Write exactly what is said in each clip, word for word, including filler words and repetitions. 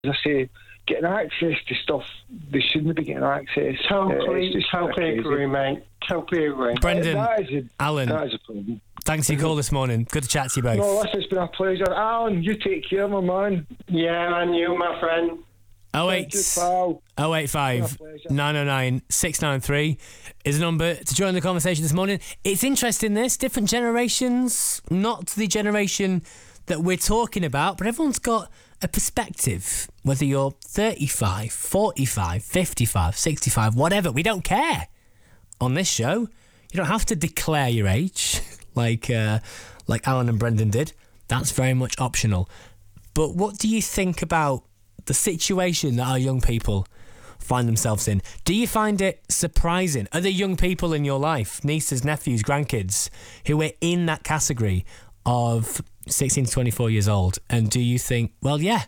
I say, getting access to stuff they shouldn't be getting access. Totally, uh, totally agree, mate. Totally agree. Brendan, uh, that is a, Alan, that is a problem. Thanks for your call this morning. Good to chat to you both. No, listen, it's been a pleasure. Alan, you take care, my man. Yeah, and you, my friend. oh eight oh eight five nine oh nine six nine three is the number to join the conversation this morning. It's interesting, this. Different generations, not the generation that we're talking about, but everyone's got a perspective. Whether you're thirty-five, forty-five, fifty-five, sixty-five, whatever, we don't care. On this show, you don't have to declare your age like uh, like Alan and Brendan did. That's very much optional. But what do you think about the situation that our young people find themselves in? Do you find it surprising? Are there young people in your life, nieces, nephews, grandkids, who are in that category of sixteen to twenty-four years old? And do you think, well, yeah,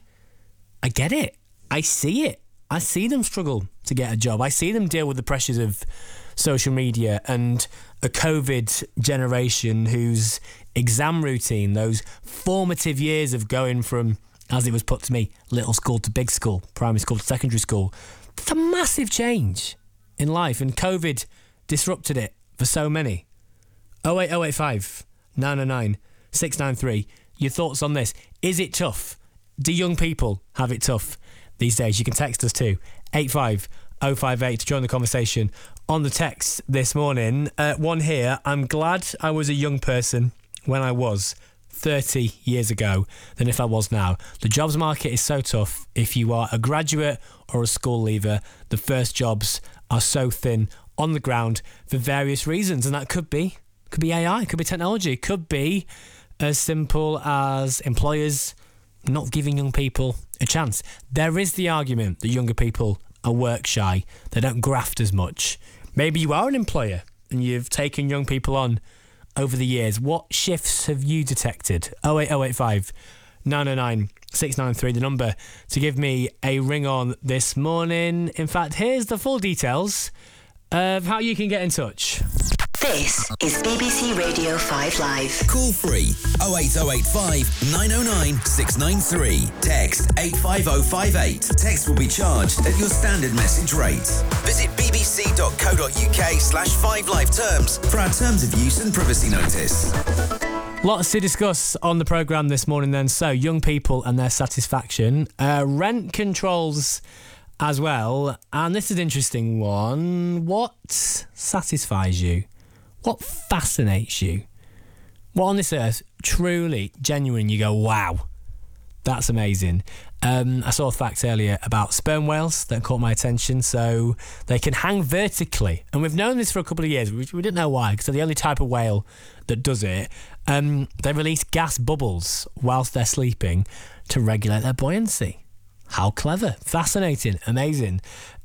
I get it. I see it. I see them struggle to get a job. I see them deal with the pressures of social media and a COVID generation whose exam routine, those formative years of going from, as it was put to me, little school to big school, primary school to secondary school, it's a massive change in life, and COVID disrupted it for so many. oh eight oh eight five nine oh nine six nine three. Your thoughts on this? Is it tough? Do young people have it tough these days? You can text us too, eight five oh five eight, to join the conversation on the text this morning. Uh, one here: I'm glad I was a young person when I was thirty years ago than if I was now. The jobs market is so tough. If you are a graduate or a school leaver, the first jobs are so thin on the ground for various reasons, and that could be could be A I, could be technology, could be as simple as employers not giving young people a chance. There is the argument that younger people are work shy, they don't graft as much. Maybe you are an employer and you've taken young people on over the years. What shifts have you detected? oh eight oh eight five nine oh nine six nine three, the number to give me a ring on this morning. In fact, here's the full details of how you can get in touch. This is B B C Radio five Live. Call free oh eight oh eight five nine oh nine six nine three. Text eight five oh five eight. Text will be charged at your standard message rate. Visit bbc.co.uk slash 5live terms for our terms of use and privacy notice. Lots to discuss on the programme this morning then. So, young people and their satisfaction. Uh, rent controls as well. And this is an interesting one. What satisfies you? What fascinates you? What on this earth truly, genuine, you go, wow, that's amazing. Um, I saw a fact earlier about sperm whales that caught my attention. So they can hang vertically. And we've known this for a couple of years. We, we didn't know why, because they're the only type of whale that does it. Um, they release gas bubbles whilst they're sleeping to regulate their buoyancy. How clever. Fascinating. Amazing.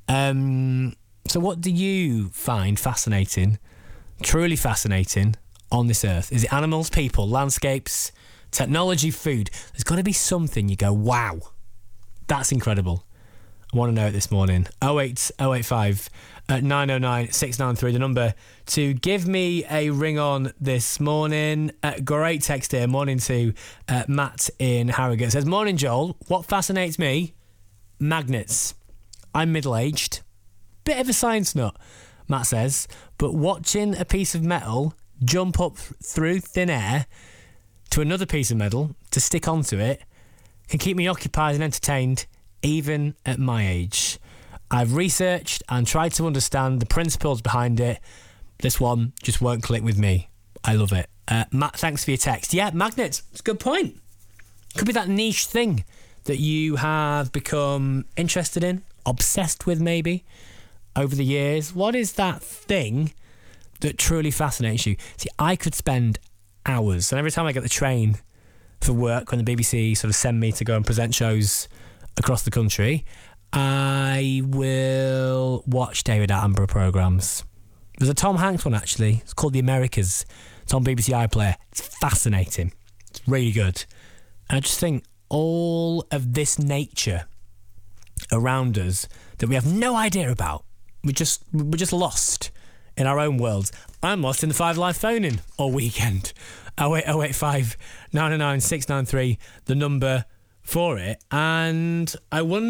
Um, so what do you find fascinating, truly fascinating on this earth? Is it animals, people, landscapes, technology, food? There's got to be something you go, wow, that's incredible. I want to know it this morning. oh eight oh eight five nine oh nine six nine three, the number to give me a ring on this morning. Uh, great text here. Morning to uh, Matt in Harrogate. Says, morning, Joel. What fascinates me? Magnets. I'm middle-aged. Bit of a science nut, Matt says, but watching a piece of metal jump up th- through thin air to another piece of metal to stick onto it can keep me occupied and entertained even at my age. I've researched and tried to understand the principles behind it. This one just won't click with me. I love it. Uh, Matt, thanks for your text. Yeah, magnets. It's a good point. Could be that niche thing that you have become interested in, obsessed with maybe, over the years. What is that thing that truly fascinates you? See, I could spend hours, and every time I get the train for work, when the B B C sort of send me to go and present shows across the country, I will watch David Attenborough programmes. There's a Tom Hanks one, actually. It's called The Americas. It's on B B C iPlayer. It's fascinating. It's really good. And I just think all of this nature around us that we have no idea about, we just, we're just lost in our own worlds. I'm lost in the Five Live phone-in all weekend. oh eight oh eight five nine oh nine six nine three, the number for it, and I wonder